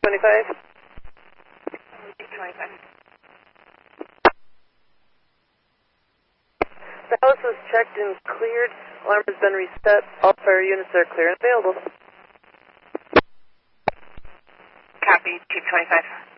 25. Chief 25. The house was checked and cleared. Alarm has been reset. All fire units are clear and available. Copy, Chief 25.